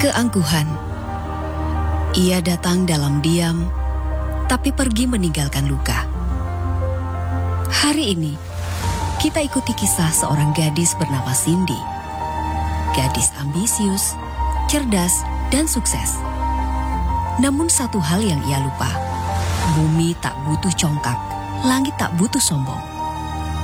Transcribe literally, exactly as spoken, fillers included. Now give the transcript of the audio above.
Keangkuhan. Ia datang dalam diam, tapi pergi meninggalkan luka. Hari ini, kita ikuti kisah seorang gadis bernama Cindy. Gadis ambisius, cerdas, dan sukses. Namun satu hal yang ia lupa, bumi tak butuh congkak, langit tak butuh sombong.